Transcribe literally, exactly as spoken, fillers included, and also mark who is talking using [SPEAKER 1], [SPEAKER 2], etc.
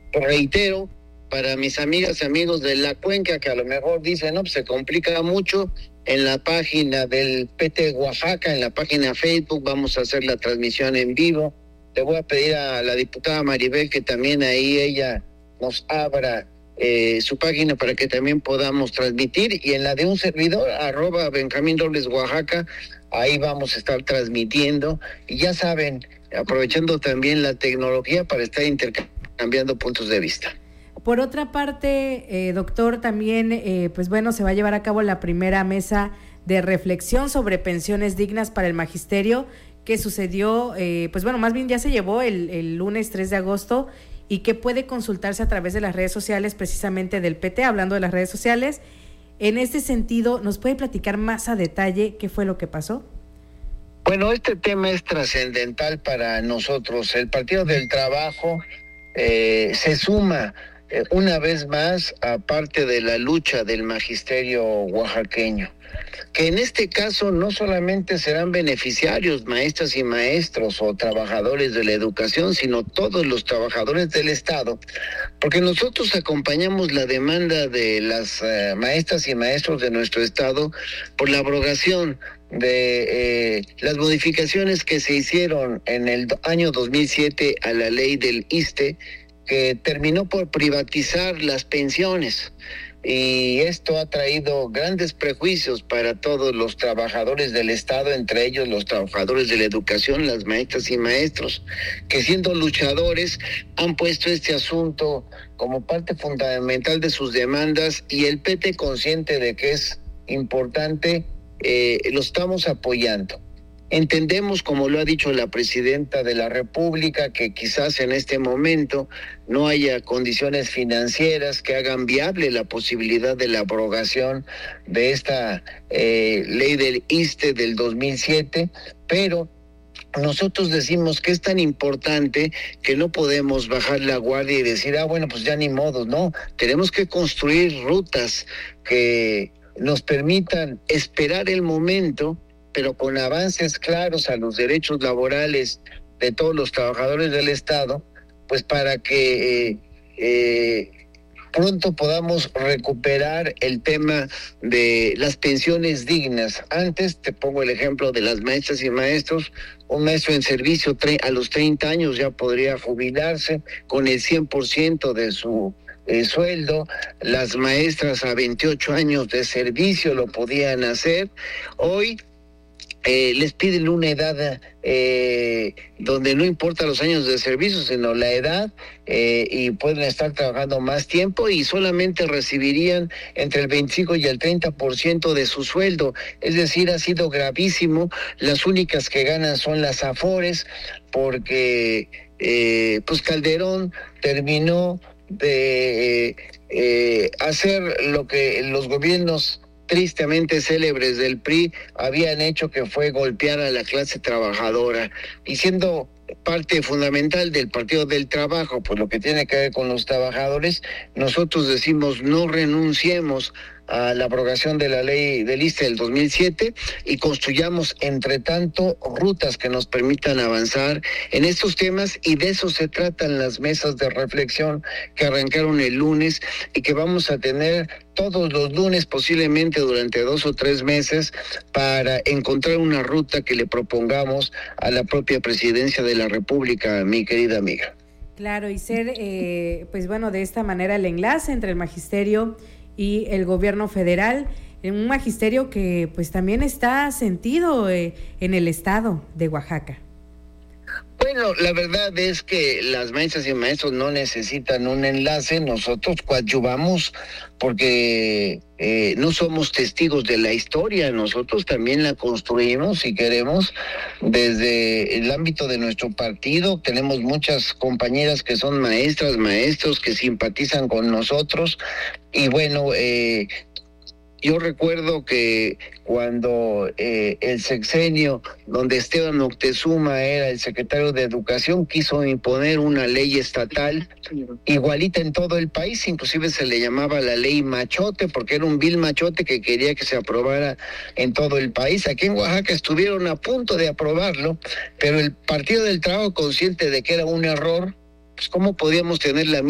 [SPEAKER 1] reitero, para mis amigas y amigos de la cuenca que a lo mejor dicen, no, pues se complica mucho, en la página del P T Oaxaca, en la página Facebook, vamos a hacer la transmisión en vivo. Le voy a pedir a la diputada Maribel que también ahí ella nos abra eh, su página para que también podamos transmitir, y en la de un servidor, arroba Benjamín Robles Oaxaca, ahí vamos a estar transmitiendo, y ya saben, aprovechando también la tecnología para estar intercambiando puntos de vista.
[SPEAKER 2] Por otra parte, eh, doctor, también, eh, pues bueno, se va a llevar a cabo la primera mesa de reflexión sobre pensiones dignas para el magisterio, que sucedió, eh, pues bueno, más bien ya se llevó el, el lunes tres de agosto, y que puede consultarse a través de las redes sociales, precisamente del P T, hablando de las redes sociales. En este sentido, ¿nos puede platicar más a detalle qué fue lo que pasó?
[SPEAKER 1] Bueno, este tema es trascendental para nosotros. El Partido del Trabajo eh, se suma eh, una vez más a parte de la lucha del magisterio oaxaqueño, que en este caso no solamente serán beneficiarios maestras y maestros o trabajadores de la educación, sino todos los trabajadores del Estado, porque nosotros acompañamos la demanda de las uh, maestras y maestros de nuestro Estado por la abrogación de eh, las modificaciones que se hicieron en el año dos mil siete a la ley del ISSSTE, que terminó por privatizar las pensiones. Y esto ha traído grandes prejuicios para todos los trabajadores del Estado, entre ellos los trabajadores de la educación, las maestras y maestros, que siendo luchadores han puesto este asunto como parte fundamental de sus demandas, y el P T, consciente de que es importante, eh, lo estamos apoyando. Entendemos, como lo ha dicho la presidenta de la República, que quizás en este momento no haya condiciones financieras que hagan viable la posibilidad de la abrogación de esta eh, ley del ISSSTE del dos mil siete, pero nosotros decimos que es tan importante que no podemos bajar la guardia y decir, ah, bueno, pues ya ni modo. No, tenemos que construir rutas que nos permitan esperar el momento, pero con avances claros a los derechos laborales de todos los trabajadores del Estado, pues para que eh, eh, pronto podamos recuperar el tema de las pensiones dignas. Antes, te pongo el ejemplo de las maestras y maestros, un maestro en servicio a los treinta años ya podría jubilarse con el cien por ciento de su Eh, sueldo. Las maestras a veintiocho años de servicio lo podían hacer. Hoy eh, les piden una edad eh, donde no importa los años de servicio, sino la edad, eh, y pueden estar trabajando más tiempo y solamente recibirían entre el veinticinco y el treinta por ciento de su sueldo. Es decir, ha sido gravísimo. Las únicas que ganan son las AFORES, porque eh, pues Calderón terminó de eh, hacer lo que los gobiernos tristemente célebres del P R I habían hecho, que fue golpear a la clase trabajadora, y siendo parte fundamental del Partido del Trabajo, pues lo que tiene que ver con los trabajadores, nosotros decimos no renunciemos a la abrogación de la ley del ISSSTE del dos mil siete y construyamos entre tanto rutas que nos permitan avanzar en estos temas, y de eso se tratan las mesas de reflexión que arrancaron el lunes y que vamos a tener todos los lunes, posiblemente durante dos o tres meses, para encontrar una ruta que le propongamos a la propia presidencia de la República, mi querida amiga.
[SPEAKER 2] Claro, y ser, eh, pues bueno, de esta manera el enlace entre el magisterio y el gobierno federal, en un magisterio que pues también está sentido eh, en el estado de Oaxaca.
[SPEAKER 1] Bueno, la verdad es que las maestras y maestros no necesitan un enlace, nosotros coadyuvamos porque eh, no somos testigos de la historia, nosotros también la construimos si queremos desde el ámbito de nuestro partido. Tenemos muchas compañeras que son maestras, maestros que simpatizan con nosotros, y bueno, eh, yo recuerdo que cuando eh, el sexenio donde Esteban Moctezuma era el secretario de Educación quiso imponer una ley estatal igualita en todo el país, inclusive se le llamaba la ley Machote, porque era un vil machote que quería que se aprobara en todo el país. Aquí en Oaxaca estuvieron a punto de aprobarlo, pero el Partido del Trabajo, consciente de que era un error, pues ¿cómo podíamos tener la